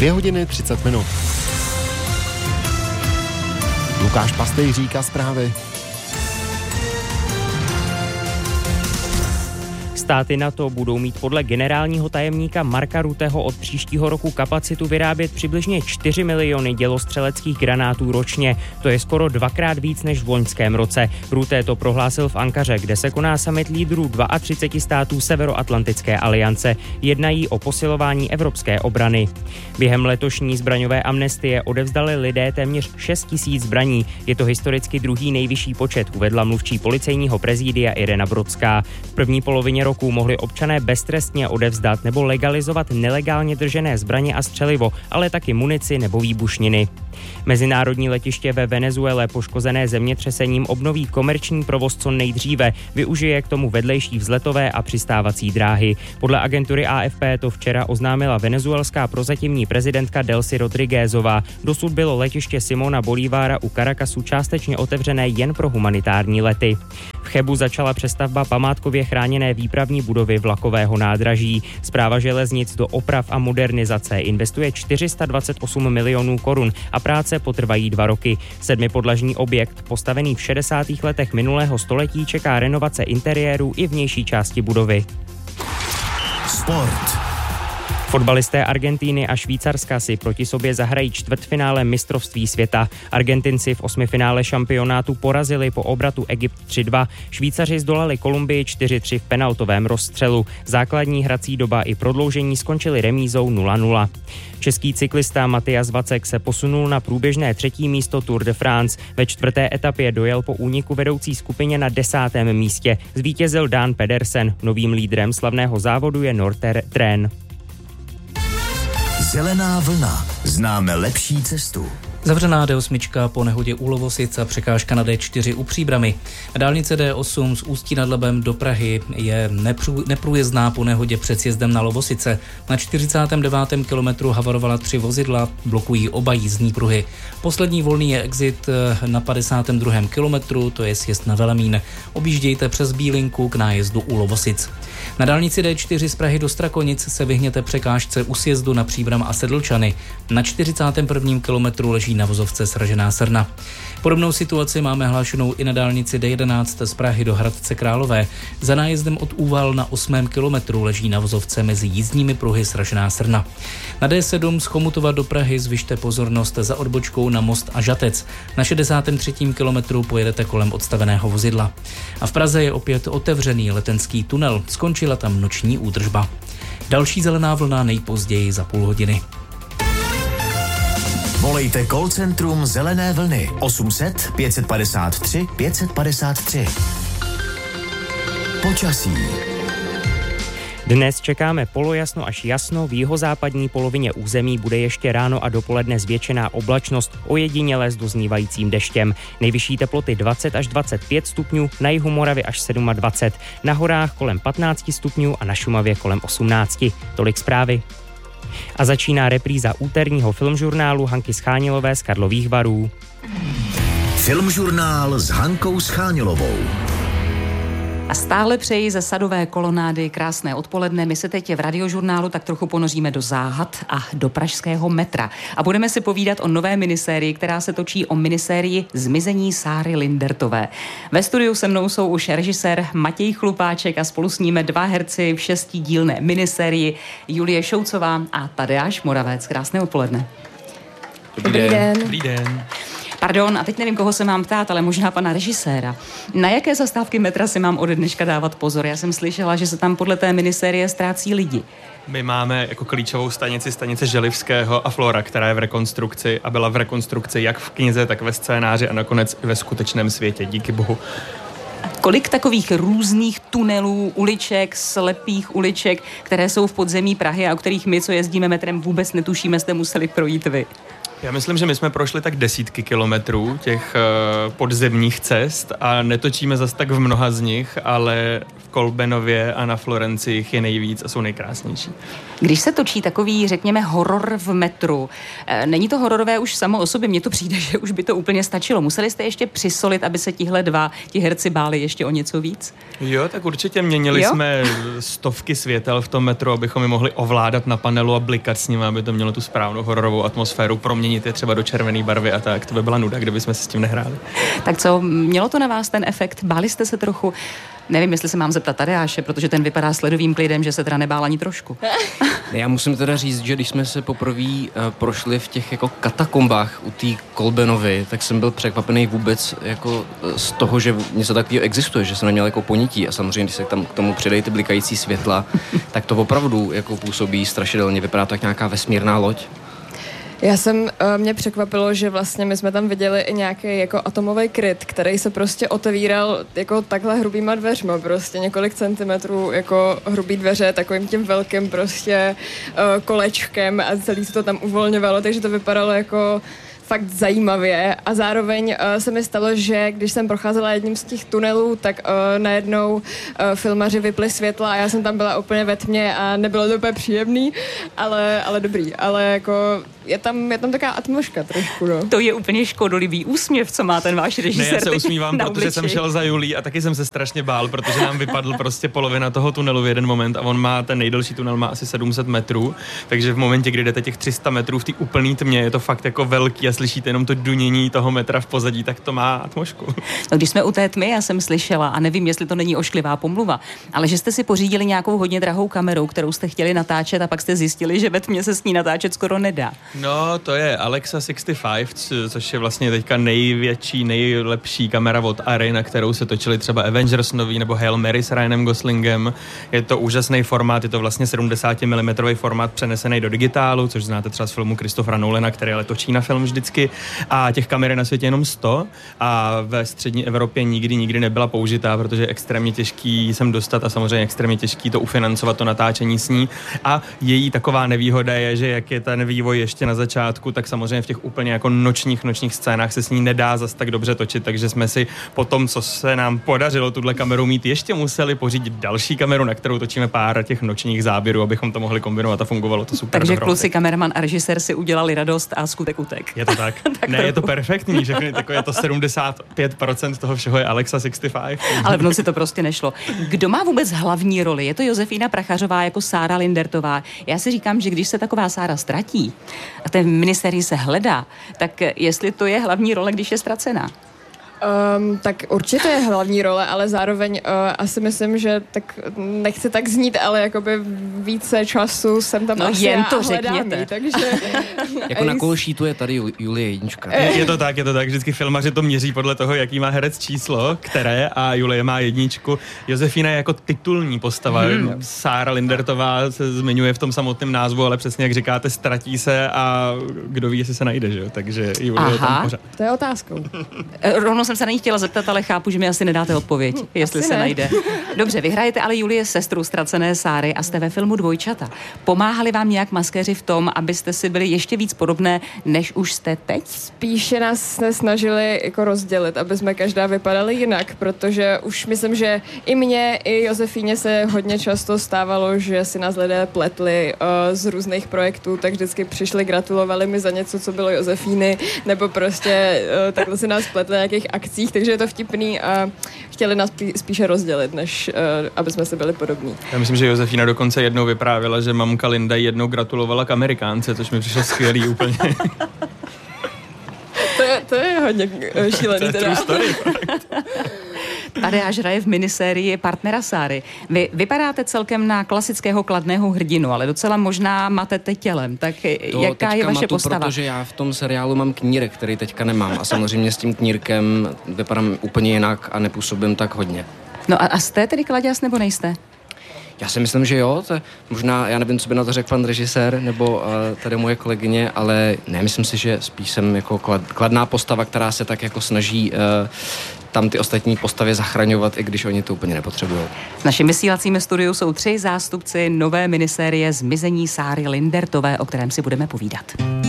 2:30. Lukáš Pastej říká zprávy. Státy NATO budou mít podle generálního tajemníka Marka Rutteho od příštího roku kapacitu vyrábět přibližně 4 miliony dělostřeleckých granátů ročně. To je skoro 2krát víc než v loňském roce. Rutte to prohlásil v Ankaře, kde se koná summit lídrů 32 států Severoatlantické aliance. Jednají o posilování evropské obrany. Během letošní zbraňové amnestie odevzdali lidé téměř 6 000 zbraní. Je to historicky druhý nejvyšší počet, uvedla mluvčí policejního prezidia Irena Brodská. V první polovině roku mohli občané beztrestně odevzdat nebo legalizovat nelegálně držené zbraně a střelivo, ale taky munici nebo výbušniny. Mezinárodní letiště ve Venezuele poškozené zemětřesením obnoví komerční provoz co nejdříve, využije k tomu vedlejší vzletové a přistávací dráhy. Podle agentury AFP to včera oznámila venezuelská prozatímní prezidentka Delcy Rodriguezová. Dosud bylo letiště Simona Bolívara u Caracasu částečně otevřené jen pro humanitární lety. V Chebu začala přestavba památkově chráněné výpravní budovy vlakového nádraží. Správa železnic do oprav a modernizace investuje 428 milionů korun a práce potrvají 2 roky. 7podlažní objekt, postavený v 60. letech minulého století, čeká renovace interiéru i vnější části budovy. Sport. Fotbalisté Argentíny a Švýcarska si proti sobě zahrají čtvrtfinále mistrovství světa. Argentinci v 8finále šampionátu porazili po obratu Egypt 3-2. Švýcaři zdolali Kolumbii 4-3 v penaltovém rozstřelu. Základní hrací doba i prodloužení skončily remízou 0-0. Český cyklista Matyas Vacek se posunul na průběžné 3. místo Tour de France. Ve 4. etapě dojel po úniku vedoucí skupině na 10. místě. Zvítězil Dan Pedersen. Novým lídrem slavného závodu je Northern. Zelená vlna. Známe lepší cestu. Zavřená D8 po nehodě u Lovosic a překážka na D4 u Příbrami. Dálnice D8 z Ústí nad Labem do Prahy je neprůjezdná po nehodě před sjezdem na Lovosice. Na 49. kilometru havarovala 3 vozidla, blokují oba jízdní pruhy. Poslední volný je exit na 52. kilometru, to je sjezd na Velemín. Objíždějte přes Bílinku k nájezdu u Lovosic. Na dálnici D4 z Prahy do Strakonic se vyhněte překážce u sjezdu na Příbram a Sedlčany. Na 41. kilometru leží na vozovce sražená srna. Podobnou situaci máme hlášenou i na dálnici D11 z Prahy do Hradce Králové. Za nájezdem od Úval na 8. kilometru leží na vozovce mezi jízdními pruhy sražená srna. Na D7 z Chomutova do Prahy zvyšte pozornost za odbočkou na Most a Žatec. Na 63. kilometru pojedete kolem odstaveného vozidla. A v Praze je opět otevřený letenský tunel. Skončila tam noční údržba. Další zelená vlna nejpozději za půl hodiny. Volejte call centrum Zelené vlny 800 553 553. Počasí. Dnes čekáme polojasno až jasno, v jihozápadní polovině území bude ještě ráno a dopoledne zvětšená oblačnost, ojediněle s doznívajícím deštěm. Nejvyšší teploty 20 až 25 stupňů, na jihu Moravy až 27, na horách kolem 15 stupňů a na Šumavě kolem 18. Tolik zprávy. A začíná repríza úterního filmžurnálu Hanky Schánilové z Karlových Varů. Filmžurnál s Hankou Schánilovou. A stále přeji ze Sadové kolonády krásné odpoledne. My se teď v Radiožurnálu tak trochu ponoříme do záhad a do pražského metra. A budeme si povídat o nové minisérii, která se točí o minisérii Zmizení Sáry Lindertové. Ve studiu se mnou jsou už režisér Matěj Chlupáček a spolu s ním 2 herci v 6dílné minisérii Julie Šoucová a Tadeáš Moravec. Krásné odpoledne. Dobrý den. Dobrý den. Pardon, a teď nevím, koho se mám ptát, ale možná pana režiséra. Na jaké zastávky metra si mám ode dneška dávat pozor? Já jsem slyšela, že se tam podle té minisérie ztrácí lidi. My máme jako klíčovou stanice Želivského a Flora, která je v rekonstrukci a byla v rekonstrukci jak v knize, tak ve scénáři a nakonec i ve skutečném světě, díky bohu. Kolik takových různých tunelů, uliček, slepých uliček, které jsou v podzemí Prahy a o kterých my, co jezdíme metrem, vůbec netušíme, jste museli projít vy? Já myslím, že my jsme prošli tak desítky kilometrů těch podzemních cest a netočíme zas tak v mnoha z nich, ale v Kolbenově a na Florenci jich je nejvíc a jsou nejkrásnější. Když se točí takový, řekněme, horor v metru, není to hororové už samo o sobě, mně to přijde, že už by to úplně stačilo. Museli jste ještě přisolit, aby se ti herci báli ještě o něco víc? Jo, tak určitě měnili jsme stovky světel v tom metru, abychom je mohli ovládat na panelu a blikat s nimi, aby to mělo tu správnou hororovou atmosféru, proměnit je třeba do červené barvy a tak. To by byla nuda, kdybychom se s tím nehráli. Tak co, mělo to na vás ten efekt? Báli jste se trochu? Nevím, jestli se mám zeptat Tadeáše, protože ten vypadá sledovým klidem, že se teda nebál ani trošku. Já musím teda říct, že když jsme se poprvé prošli v těch jako katakombách u té Kolbenovy, tak jsem byl překvapený vůbec jako z toho, že něco takového existuje, že jsem neměl jako ponětí a samozřejmě, když se tam k tomu přidají ty blikající světla, tak to opravdu jako působí strašidelně, vypadá to jak nějaká vesmírná loď. Mě překvapilo, že vlastně my jsme tam viděli i nějaký jako atomový kryt, který se prostě otevíral jako takhle hrubýma dveřma, prostě několik centimetrů jako hrubý dveře, takovým tím velkým prostě kolečkem a celý se to tam uvolňovalo, takže to vypadalo jako fakt zajímavě a zároveň se mi stalo, že když jsem procházela jedním z těch tunelů, tak najednou filmaři vypli světla a já jsem tam byla úplně ve tmě a nebylo to úplně příjemný, ale dobrý, ale jako je tam taková atmosféra trošku, no. To je úplně škodolivý úsměv, co má ten váš režisér. Ne, já se usmívám, protože jsem šel za Julí a taky jsem se strašně bál, protože nám vypadl prostě polovina toho tunelu v jeden moment a on má, ten nejdelší tunel má asi 700 metrů, takže v momentě, kdy jdete těch 300 metrů v té úplný tmě, je to fakt jako velký a slyšíte jenom to dunění toho metra v pozadí, tak to má atmosféru. No, když jsme u té tmy, já jsem slyšela, a nevím, jestli to není ošklivá pomluva, ale že jste si pořídili nějakou hodně drahou kamerou, kterou jste chtěli natáčet a pak jste zjistili, že ve tmě se s ní natáčet skoro nedá. No, to je Alexa 65, což je vlastně teďka největší, nejlepší kamera od Arri, na kterou se točili třeba Avengers nový nebo Hail Mary s Ryanem Goslingem. Je to úžasný formát, je to vlastně 70 mm formát přenesený do digitálu, což znáte třeba z filmu Christophera Nolana, který ale točí na film vždycky. A těch kamer je na světě jenom 100 a ve střední Evropě nikdy nebyla použitá, protože je extrémně těžký sem dostat a samozřejmě extrémně těžký to ufinancovat, to natáčení s ní. A její taková nevýhoda je, že jak je ten vývoj ještě na začátku, tak samozřejmě v těch úplně jako nočních scénách se s ní nedá zas tak dobře točit, takže jsme si po tom, co se nám podařilo tuhle kameru mít, ještě museli pořídit další kameru, na kterou točíme pár těch nočních záběrů, abychom to mohli kombinovat a fungovalo to super. Takže kluci, kameraman a režisér si udělali radost a skutek utek. Je to tak. Ne, je to perfektní, všechny takové, je to 75% toho všeho je Alexa 65. Ale v noci to prostě nešlo. Kdo má vůbec hlavní roli? Je to Josefína Prachařová jako Sára Lindertová. Já si říkám, že když se taková Sára ztratí a ten minisérii se hledá, tak jestli to je hlavní role, když je ztracená? Tak určitě je hlavní role, ale zároveň asi myslím, že tak nechci tak znít, ale jakoby více času jsem tam asi jen to řekněte. Takže jako na kolšítu je tady Julie jednička. Je to tak, vždycky filmaři to měří podle toho, jaký má herec číslo, které, a Julie má jedničku. Josefína je jako titulní postava. Sára Lindertová se zmiňuje v tom samotném názvu, ale přesně jak říkáte, ztratí se a kdo ví, jestli se najde, že jo? Takže Julie je tam pořád. To je otázkou. Rovnou jsem se na ní chtěla zeptat, ale chápu, že mi asi nedáte odpověď, jestli se najde. Dobře, vy hrajete ale Julie sestru ztracené Sáry a jste ve filmu Dvojčata. Pomáhali vám nějak maskéři v tom, abyste si byli ještě víc podobné, než už jste teď? Spíše nás snažili jako rozdělit, aby jsme každá vypadali jinak, protože už myslím, že i mně, i Josefíně se hodně často stávalo, že si nás lidé pletli z různých projektů, tak vždycky přišli, gratulovali mi za něco, co bylo Josefíny, nebo prostě takhle si nás pletli na nějakých akcích, takže je to vtipný a chtěli nás spíše rozdělit, než aby jsme si byli podobní. Já myslím, že Josefína dokonce jednou vyprávěla, že mamka Linda jednou gratulovala k Amerikánce, což mi přišlo skvělý úplně. To je hodně šílený teda. Tadeáš hraje v minisérii partnera Sáry. Vy vypadáte celkem na klasického kladného hrdinu, ale docela možná matete tělem. Tak jaká je vaše postava? Protože já v tom seriálu mám knírek, který teďka nemám. A samozřejmě s tím knírkem vypadám úplně jinak a nepůsobím tak hodně. No a jste tedy kladěs nebo nejste? Já si myslím, že jo, to možná, já nevím, co by na to řekl pan režisér, nebo tady moje kolegyně, ale ne, myslím si, že spíš jsem jako kladná postava, která se tak jako snaží tam ty ostatní postavy zachraňovat, i když oni to úplně nepotřebují. V našem vysílacím studiu jsou 3 zástupci nové minisérie Zmizení Sáry Lindertové, o kterém si budeme povídat.